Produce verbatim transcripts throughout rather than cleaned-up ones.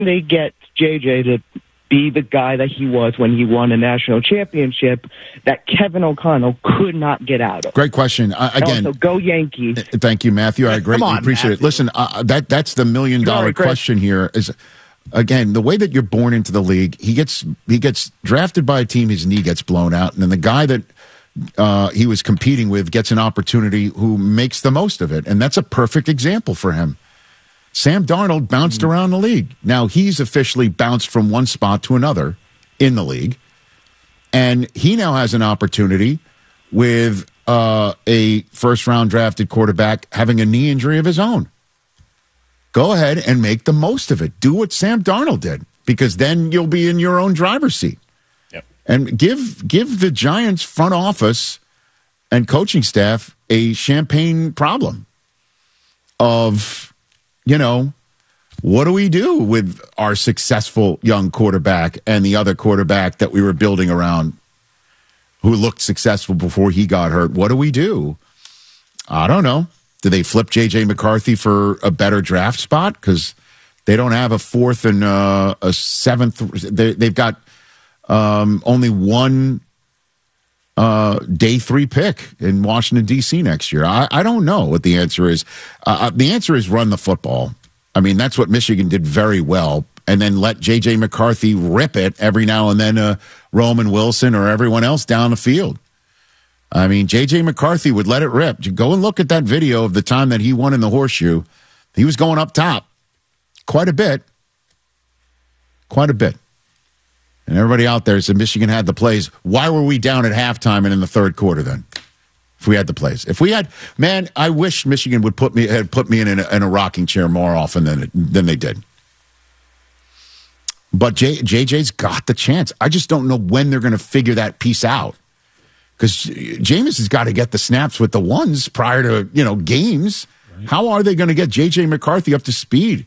they get J J to be the guy that he was when he won a national championship that Kevin O'Connell could not get out of? Great question. Uh, again, also, go Yankees. Thank you, Matthew. I greatly on, appreciate Matthew. it. Listen, uh, that that's the million dollar Sorry, Chris. question here is, again, the way that you're born into the league, he gets he gets drafted by a team, his knee gets blown out, and then the guy that uh, he was competing with gets an opportunity who makes the most of it, and that's a perfect example for him. Sam Darnold bounced around the league. Now, he's officially bounced from one spot to another in the league, and he now has an opportunity with uh, a first-round drafted quarterback having a knee injury of his own. Go ahead and make the most of it. Do what Sam Darnold did, because then you'll be in your own driver's seat. Yep. And give give the Giants front office and coaching staff a champagne problem of, you know, what do we do with our successful young quarterback and the other quarterback that we were building around who looked successful before he got hurt? What do we do? I don't know. Do they flip J J McCarthy for a better draft spot? Because they don't have a fourth and uh, a seventh. They, they've got um, only one uh, day three pick in Washington, D C next year. I, I don't know what the answer is. Uh, the answer is run the football. I mean, that's what Michigan did very well. And then let J J McCarthy rip it every now and then, uh, Roman Wilson or everyone else down the field. I mean, J J McCarthy would let it rip. You go and look at that video of the time that he won in the horseshoe. He was going up top quite a bit. Quite a bit. And everybody out there said Michigan had the plays. Why were we down at halftime and in the third quarter then? If we had the plays. If we had, man, I wish Michigan would put me had put me in a, in a rocking chair more often than than they did. But J, JJ's got the chance. I just don't know when they're going to figure that piece out. Because Jameis has got to get the snaps with the ones prior to, you know, games. Right. How are they going to get J J McCarthy up to speed?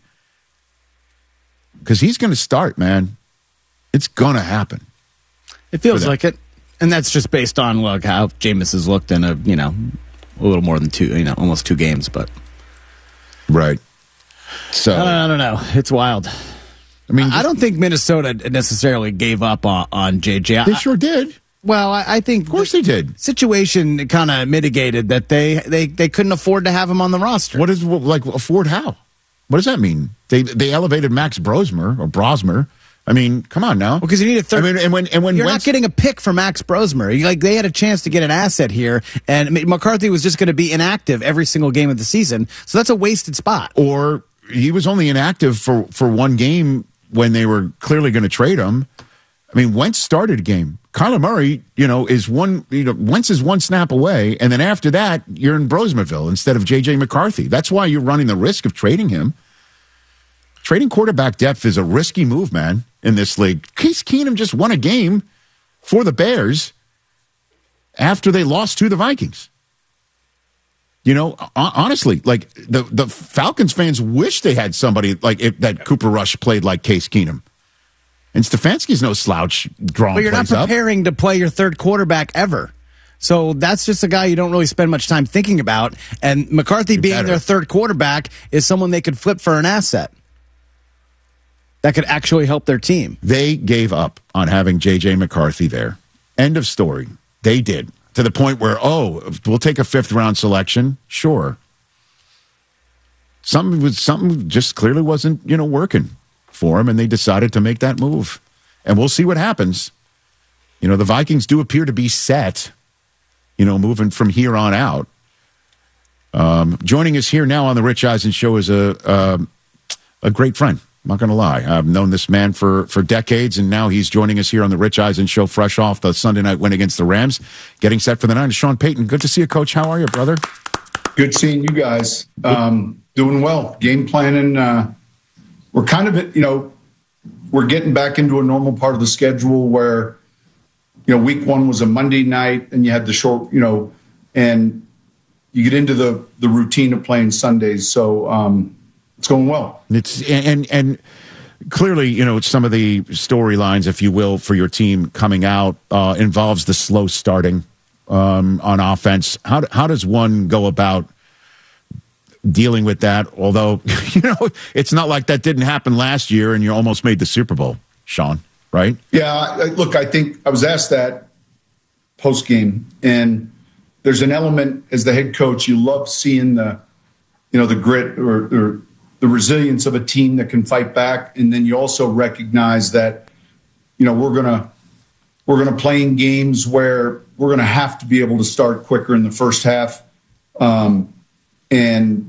Because he's going to start, man. It's going to happen. It feels like it. And that's just based on look how Jameis has looked in a, you know, a little more than two, you know, almost two games. But right. So I don't, I don't know. It's wild. I mean, I don't think Minnesota necessarily gave up on, on J J. They I, sure did. Well, I, I think, of course, they did. Situation kind of mitigated that they, they they couldn't afford to have him on the roster. What is like afford? How? What does that mean? They they elevated Max Brosmer or Brosmer. I mean, come on now. Because you need a third. I mean, and when and when you're Wentz, not getting a pick for Max Brosmer. Like they had a chance to get an asset here, and McCarthy was just going to be inactive every single game of the season. So that's a wasted spot. Or he was only inactive for for one game when they were clearly going to trade him. I mean, Wentz started a game. Kyler Murray, you know, is one. You know, Wentz is one snap away, and then after that, you're in Brosmerville instead of J J McCarthy. That's why you're running the risk of trading him. Trading quarterback depth is a risky move, man, in this league. Case Keenum just won a game for the Bears after they lost to the Vikings. You know, honestly, like the, the Falcons fans wish they had somebody like it, that Cooper Rush played like Case Keenum. And Stefanski's no slouch drawing But you're not plays up. preparing to play your third quarterback ever. So that's just a guy you don't really spend much time thinking about. And McCarthy You're being better. their third quarterback is someone they could flip for an asset that could actually help their team. They gave up on having J J McCarthy there. End of story. They did. To the point where, oh, we'll take a fifth round selection. Sure. Something was something just clearly wasn't, you know, working for him, and they decided to make that move. And we'll see what happens. You know, the Vikings do appear to be set, you know, moving from here on out. Um, joining us here now on the Rich Eisen Show is a uh, a great friend. I'm not going to lie. I've known this man for, for decades, and now he's joining us here on the Rich Eisen Show, fresh off the Sunday night win against the Rams, getting set for the night. Sean Payton, good to see you, Coach. How are you, brother? Good seeing you guys. Um, doing well. Game planning. Uh, we're kind of, you know, we're getting back into a normal part of the schedule where, you know, week one was a Monday night, and you had the short, you know, and you get into the, the routine of playing Sundays. So, um, it's going well. It's and and clearly, you know, some of the storylines, if you will, for your team coming out uh, involves the slow starting um, on offense. How how does one go about dealing with that. Although, you know, it's not like that didn't happen last year and you almost made the Super Bowl, Sean, right? Yeah, I, look, I think I was asked that post game, and there's an element as the head coach, you love seeing the, you know, the grit or, or the resilience of a team that can fight back, and then you also recognize that, you know, we're gonna we're gonna play in games where we're gonna have to be able to start quicker in the first half, um, and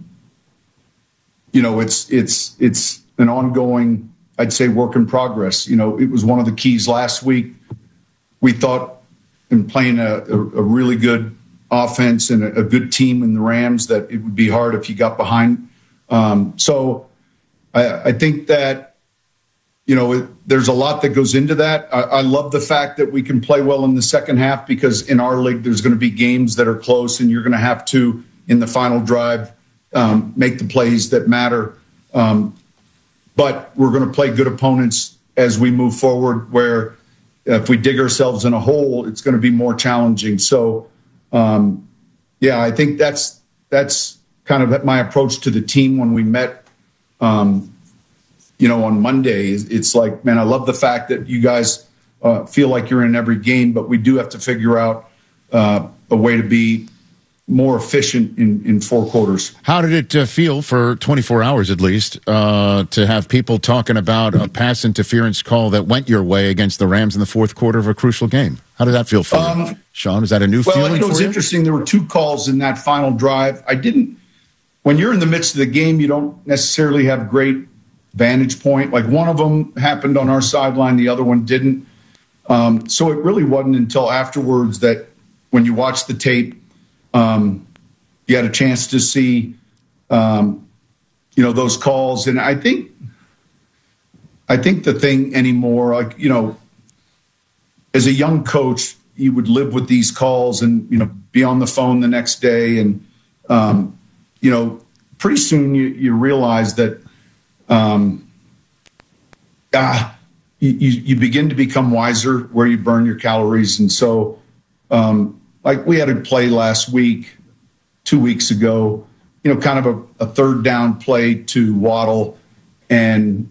you know, it's it's it's an ongoing, I'd say, work in progress. You know, it was one of the keys last week. We thought in playing a, a, a really good offense and a, a good team in the Rams that it would be hard if you got behind. Um, so I, I think that, you know, it, there's a lot that goes into that. I, I love the fact that we can play well in the second half, because in our league, there's going to be games that are close and you're going to have to, in the final drive, um, make the plays that matter. Um, but we're going to play good opponents as we move forward, where if we dig ourselves in a hole, it's going to be more challenging. So, um, yeah, I think that's that's kind of my approach to the team when we met, um, you know, on Monday. It's like, man, I love the fact that you guys uh, feel like you're in every game, but we do have to figure out uh, a way to be more efficient in, in four quarters. How did it uh, feel for twenty-four hours at least uh, to have people talking about a pass interference call that went your way against the Rams in the fourth quarter of a crucial game? How did that feel for um, you, Sean? Is that a new well, feeling you know, it was for interesting. There were two calls in that final drive. I didn't, when you're in the midst of the game, you don't necessarily have great vantage point. Like, one of them happened on our sideline, the other one didn't. Um, so it really wasn't until afterwards that when you watch the tape, Um, you had a chance to see, um, you know, those calls. And I think, I think the thing anymore, like, you know, as a young coach, you would live with these calls and, you know, be on the phone the next day. And, um, you know, pretty soon you, you realize that, um, ah, you, you begin to become wiser where you burn your calories. And so, um, like we had a play last week, two weeks ago, you know, kind of a, a third down play to Waddle, and,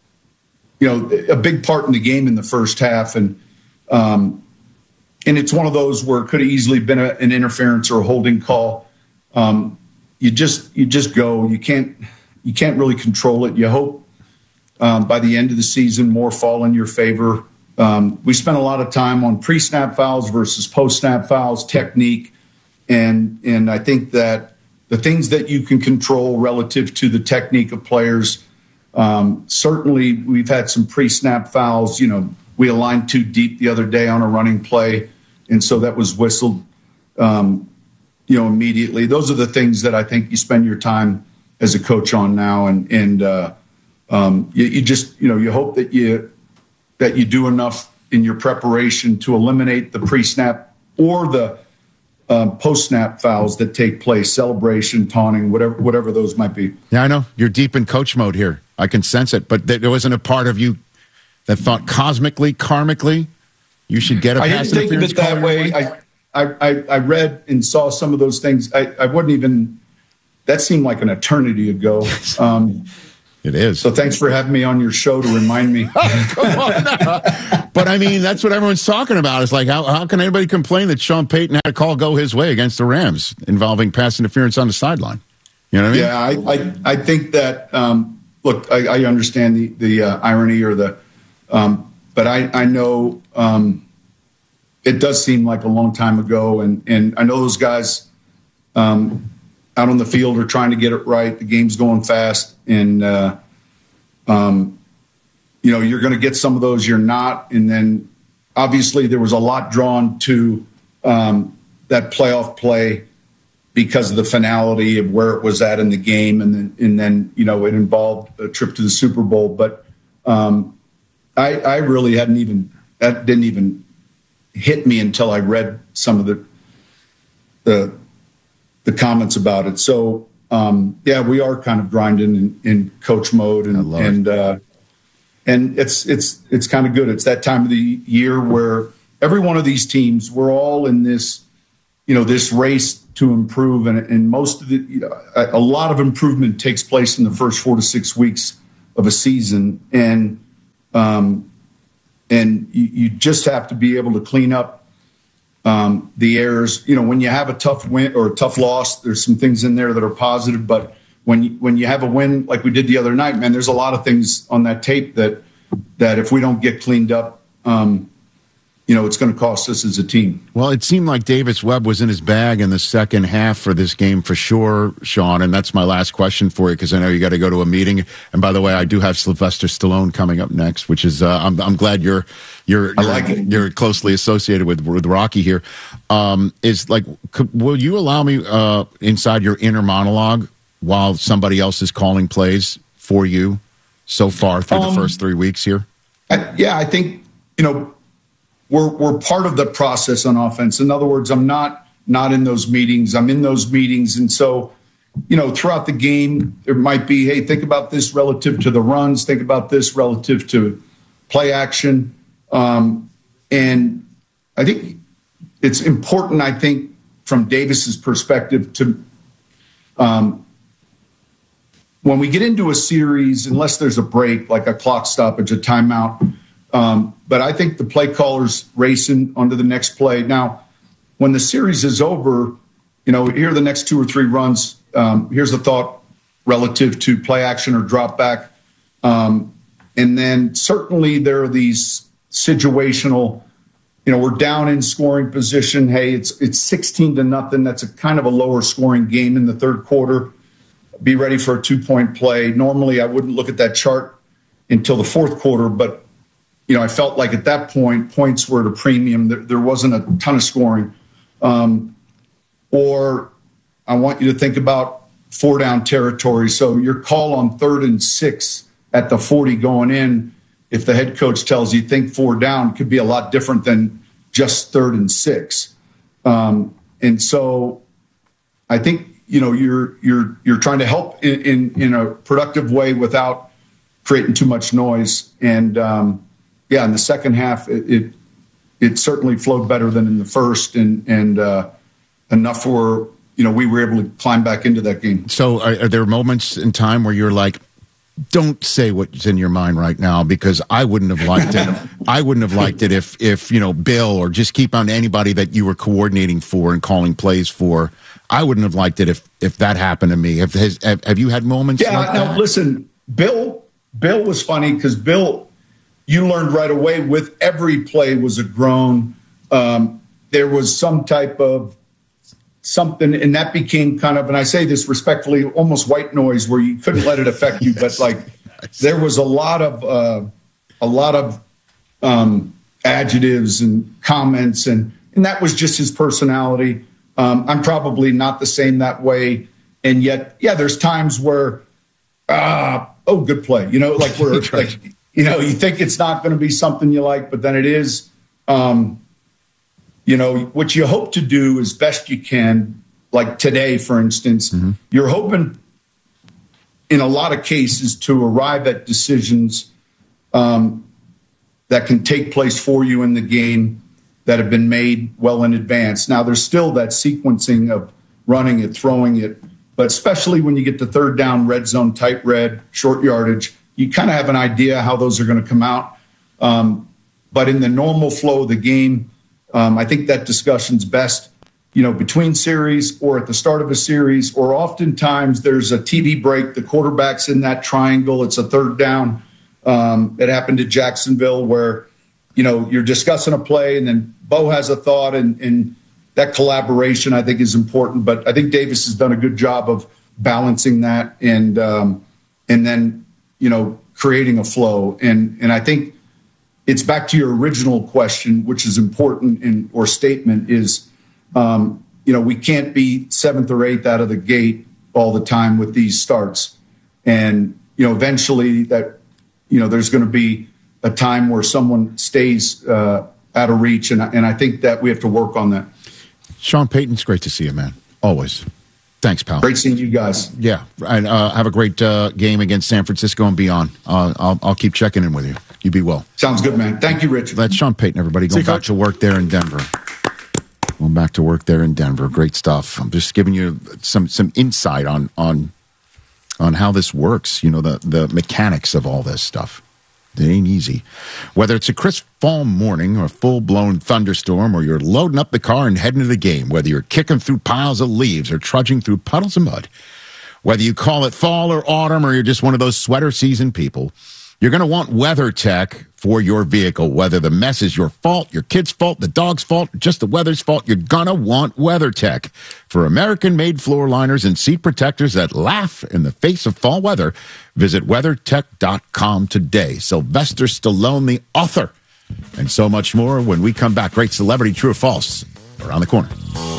you know, a big part in the game in the first half. And um, and it's one of those where it could have easily been a, an interference or a holding call. Um, you just you just go. You can't you can't really control it. You hope um, by the end of the season more fall in your favor. Um, we spent a lot of time on pre-snap fouls versus post-snap fouls, technique, and and I think that the things that you can control relative to the technique of players, um, certainly we've had some pre-snap fouls. You know, we aligned too deep the other day on a running play, and so that was whistled, um, you know, immediately. Those are the things that I think you spend your time as a coach on now, and and uh, um, you, you just, you know, you hope that you. that you do enough in your preparation to eliminate the pre-snap or the um, post-snap fouls that take place, celebration, taunting, whatever whatever those might be. Yeah, I know. You're deep in coach mode here. I can sense it. But there wasn't a part of you that thought cosmically, karmically, you should get a I pass didn't think of it that way. way? I, I, I read and saw some of those things. I, I wouldn't even – that seemed like an eternity ago. Um It is. So thanks for having me on your show to remind me. Oh, come on now. But, I mean, that's what everyone's talking about. It's like, how, how can anybody complain that Sean Payton had a call go his way against the Rams involving pass interference on the sideline? You know what I Yeah, mean? I, I, I think that, um, look, I, I understand the, the uh, irony or the um, – but I, I know um, it does seem like a long time ago, and, and I know those guys um, – out on the field are trying to get it right. The game's going fast. And, uh, um, you know, you're going to get some of those, you're not. And then obviously there was a lot drawn to um, that playoff play because of the finality of where it was at in the game. And then, and then, you know, it involved a trip to the Super Bowl. But um, I, I really hadn't even, that didn't even hit me until I read some of the, the, the comments about it. So, um, yeah, we are kind of grinding in, in coach mode, and and uh, and it's it's it's kind of good. It's that time of the year where every one of these teams, we're all in this you know, this race to improve, and, and most of the, you know, a, a lot of improvement takes place in the first four to six weeks of a season. And, um, and you, you just have to be able to clean up um, the errors. You know, when you have a tough win or a tough loss, there's some things in there that are positive, but when you, when you have a win like we did the other night, man, there's a lot of things on that tape that, that if we don't get cleaned up, um, you know, it's going to cost us as a team. Well, it seemed like Davis Webb was in his bag in the second half for this game for sure, Sean. And that's my last question for you, because I know you got to go to a meeting. And by the way, I do have Sylvester Stallone coming up next, which is uh, I'm, I'm glad you're you're you're, like you're closely associated with with Rocky here. Um, is like, could, will you allow me uh, inside your inner monologue while somebody else is calling plays for you so far through um, the first three weeks here? I, yeah, I think you know. We're we're part of the process on offense. In other words, I'm not not in those meetings. I'm in those meetings, and so you know, throughout the game, there might be, hey, think about this relative to the runs. Think about this relative to play action, um, and I think it's important. I think from Davis's perspective, to um, when we get into a series, unless there's a break, like a clock stoppage, a timeout. Um, but I think the play caller's racing onto the next play. Now, when the series is over, you know, here are the next two or three runs. Um, here's the thought relative to play action or drop back. Um, and then certainly there are these situational, you know, we're down in scoring position. Hey, it's it's sixteen to nothing. That's a kind of a lower scoring game in the third quarter. Be ready for a two-point play. Normally I wouldn't look at that chart until the fourth quarter, but you know, I felt like at that point, points were at a premium. There, there wasn't a ton of scoring. Um, or I want you to think about four down territory. So your call on third and six at the forty going in, if the head coach tells you think four down, could be a lot different than just third and six. Um, and so I think, you know, you're you're you're trying to help in, in, in a productive way without creating too much noise. And um, yeah, in the second half, it, it it certainly flowed better than in the first, and and uh, enough for, you know, we were able to climb back into that game. So are, are there moments in time where you're like, don't say what's in your mind right now, because I wouldn't have liked it. I wouldn't have liked it if, if, you know, Bill, or just keep on anybody that you were coordinating for and calling plays for. I wouldn't have liked it if, if that happened to me. Have, has, have, have you had moments yeah, like now, that? Listen, Bill, Bill was funny because Bill, you learned right away with every play was a groan. Um, there was some type of something, and that became kind of, and I say this respectfully, almost white noise where you couldn't let it affect you. But like, there was a lot of, uh, a lot of um, adjectives and comments, and, and that was just his personality. Um, I'm probably not the same that way. And yet, yeah, there's times where, ah, oh, good play. You know, like we're like, you know, you think it's not going to be something you like, but then it is. Um, you know, what you hope to do as best you can, like today, for instance, mm-hmm. you're hoping in a lot of cases to arrive at decisions um, that can take place for you in the game that have been made well in advance. Now, there's still that sequencing of running it, throwing it, but especially when you get to third down, red zone, tight red, short yardage, you kind of have an idea how those are going to come out. Um, but in the normal flow of the game, um, I think that discussion's best, you know, between series or at the start of a series, or oftentimes there's a T V break, the quarterback's in that triangle, it's a third down. Um, it happened to Jacksonville where, you know, you're discussing a play and then Bo has a thought, and, and that collaboration I think is important. But I think Davis has done a good job of balancing that and um, and then, you know, creating a flow. And and I think it's back to your original question, which is important in or statement is, um, you know, we can't be seventh or eighth out of the gate all the time with these starts. And, you know, eventually that, you know, there's going to be a time where someone stays uh, out of reach. And, and I think that we have to work on that. Sean Payton, it's great to see you, man. Always. Thanks, pal. Great seeing you guys. Yeah. And uh, have a great uh, game against San Francisco and beyond. Uh, I'll, I'll keep checking in with you. You be well. Sounds good, man. Thank you, Rich. That's Sean Payton, everybody. Going back to work there in Denver. Going back to work there in Denver. Great stuff. I'm just giving you some some insight on on on how this works. You know, the the mechanics of all this stuff. It ain't easy. Whether it's a crisp fall morning or a full-blown thunderstorm, or you're loading up the car and heading to the game, whether you're kicking through piles of leaves or trudging through puddles of mud, whether you call it fall or autumn, or you're just one of those sweater season people, you're going to want WeatherTech for your vehicle. Whether the mess is your fault, your kid's fault, the dog's fault, just the weather's fault, you're going to want WeatherTech. For American-made floor liners and seat protectors that laugh in the face of fall weather, visit WeatherTech dot com today. Sylvester Stallone, the author, and so much more when we come back. Great Celebrity, True or False, around the corner.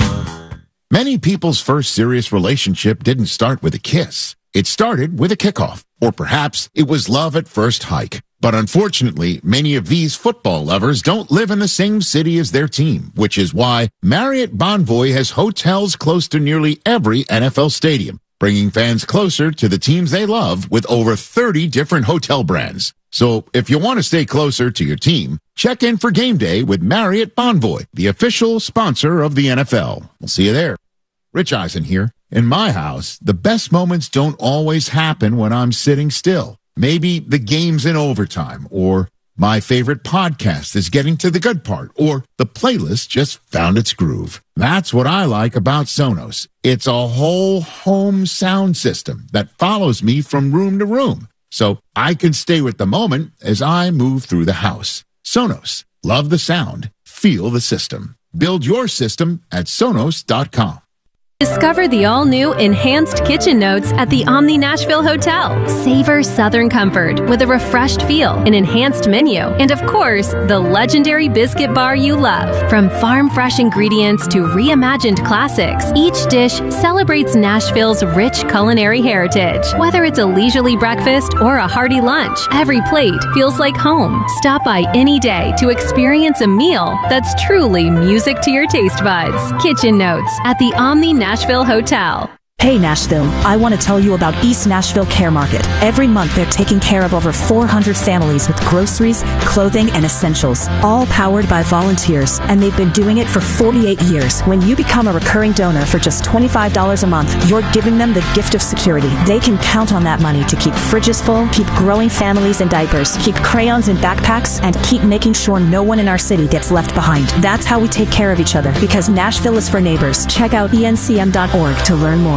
Many people's first serious relationship didn't start with a kiss. It started with a kickoff, or perhaps it was love at first hike. But unfortunately, many of these football lovers don't live in the same city as their team, which is why Marriott Bonvoy has hotels close to nearly every N F L stadium, bringing fans closer to the teams they love with over thirty different hotel brands. So if you want to stay closer to your team, check in for game day with Marriott Bonvoy, the official sponsor of the N F L. We'll see you there. Rich Eisen here. In my house, the best moments don't always happen when I'm sitting still. Maybe the game's in overtime, or my favorite podcast is getting to the good part, or the playlist just found its groove. That's what I like about Sonos. It's a whole home sound system that follows me from room to room, so I can stay with the moment as I move through the house. Sonos. Love the sound. Feel the system. Build your system at Sonos dot com. Discover the all-new Enhanced Kitchen Notes at the Omni Nashville Hotel. Savor Southern comfort with a refreshed feel, an enhanced menu, and of course, the legendary biscuit bar you love. From farm-fresh ingredients to reimagined classics, each dish celebrates Nashville's rich culinary heritage. Whether it's a leisurely breakfast or a hearty lunch, every plate feels like home. Stop by any day to experience a meal that's truly music to your taste buds. Kitchen Notes at the Omni Nashville Hotel. Hey Nashville, I want to tell you about East Nashville Care Market. Every month they're taking care of over four hundred families with groceries, clothing, and essentials, all powered by volunteers, and they've been doing it for forty-eight years. When you become a recurring donor for just twenty-five dollars a month, you're giving them the gift of security. They can count on that money to keep fridges full, keep growing families in diapers, keep crayons in backpacks, and keep making sure no one in our city gets left behind. That's how we take care of each other, because Nashville is for neighbors. Check out E N C M dot org to learn more.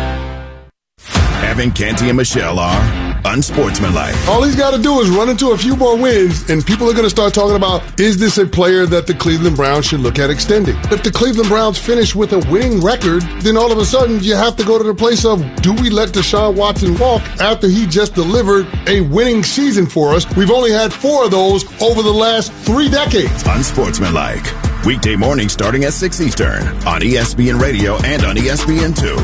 Evan Canty and Michelle are unsportsmanlike. All he's got to do is run into a few more wins, and people are going to start talking about, is this a player that the Cleveland Browns should look at extending? If the Cleveland Browns finish with a winning record, then all of a sudden you have to go to the place of, do we let Deshaun Watson walk after he just delivered a winning season for us? We've only had four of those over the last three decades. Unsportsmanlike. Weekday mornings starting at six Eastern on E S P N Radio and on E S P N two.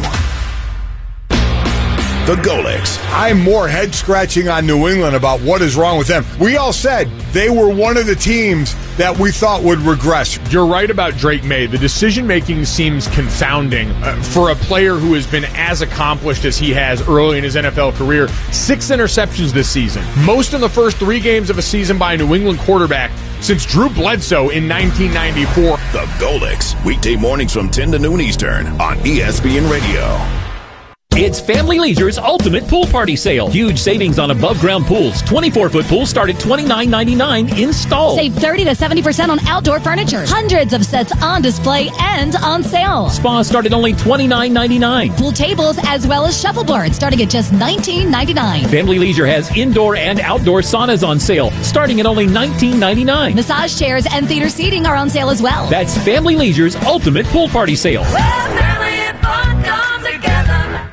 The Golics. I'm more head scratching on New England about what is wrong with them. We all said they were one of the teams that we thought would regress. You're right about Drake May. The decision-making seems confounding uh, for a player who has been as accomplished as he has early in his N F L career. Six interceptions this season. Most in the first three games of a season by a New England quarterback since Drew Bledsoe in nineteen ninety-four. The Golics. Weekday mornings from ten to noon Eastern on E S P N Radio. It's Family Leisure's Ultimate Pool Party Sale. Huge savings on above-ground pools. twenty-four foot pools start at twenty-nine ninety-nine installed. Save thirty to seventy percent on outdoor furniture. Hundreds of sets on display and on sale. Spas start at only twenty-nine ninety-nine. Pool tables as well as shuffleboard starting at just nineteen ninety-nine. Family Leisure has indoor and outdoor saunas on sale starting at only nineteen ninety-nine. Massage chairs and theater seating are on sale as well. That's Family Leisure's Ultimate Pool Party Sale. Well, family and fun come together.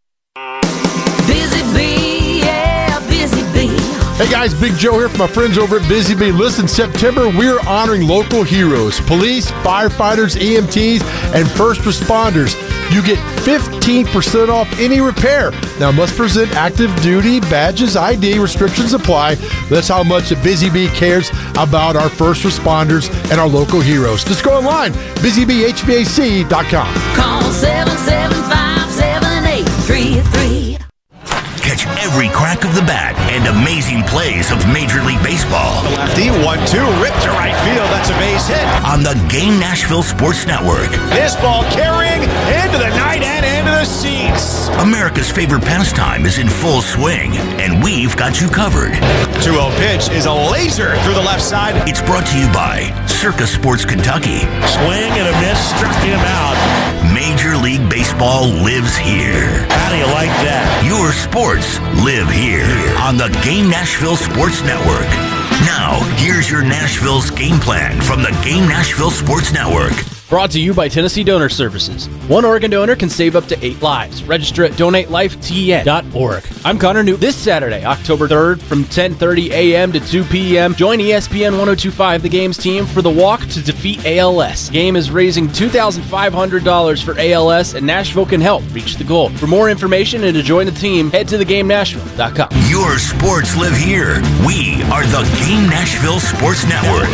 Busy Bee, yeah, Busy Bee. Hey guys, Big Joe here from my friends over at Busy Bee. Listen, September, we're honoring local heroes, police, firefighters, E M Ts, and first responders. You get fifteen percent off any repair. Now, must present active duty badges, I D, restrictions apply. That's how much Busy Bee cares about our first responders and our local heroes. Just go online, busy bee h v a c dot com. Call seven seven five, seven eight three three. Catch every crack of the bat and amazing plays of Major League Baseball. The lefty, one two, ripped to right field. That's a base hit. On the Game Nashville Sports Network. This ball carrying into the night and into the seats. America's favorite pastime is in full swing, and we've got you covered. two oh pitch is a laser through the left side. It's brought to you by Circa Sports Kentucky. Swing and a miss, struck him out. Major League Baseball lives here. How do you like that? Your sports live here on the Game Nashville Sports Network. Now, here's your Nashville's game plan from the Game Nashville Sports Network. Brought to you by Tennessee Donor Services. One organ donor can save up to eight lives. Register at donate life t n dot org. I'm Connor Newt. This Saturday, October third, from ten thirty a.m. to two p.m., join E S P N ten twenty-five The Game's team for the Walk to Defeat A L S. Game is raising two thousand five hundred dollars for A L S, and Nashville can help reach the goal. For more information and to join the team, head to the game nashville dot com. Your sports live here. We are the Game Nashville Sports Network.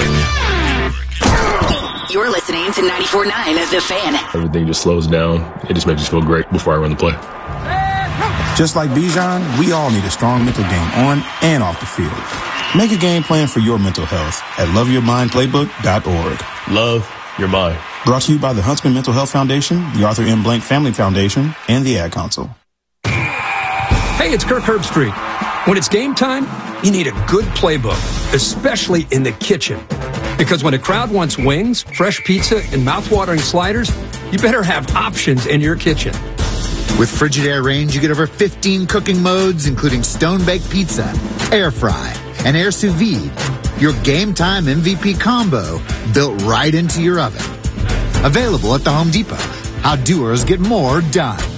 You're listening to ninety-four point nine The Fan. Everything just slows down. It just makes us feel great before I run the play. Just like Bijan, we all need a strong mental game on and off the field. Make a game plan for your mental health at love your mind playbook dot org. Love your mind. Brought to you by the Huntsman Mental Health Foundation, the Arthur M. Blank Family Foundation, and the Ad Council. Hey, it's Kirk Herbstreit. When it's game time, you need a good playbook, especially in the kitchen. Because when a crowd wants wings, fresh pizza, and mouthwatering sliders, you better have options in your kitchen. With Frigidaire Range, you get over fifteen cooking modes, including stone-baked pizza, air fry, and air sous vide. Your game time M V P combo built right into your oven. Available at the Home Depot. How doers get more done.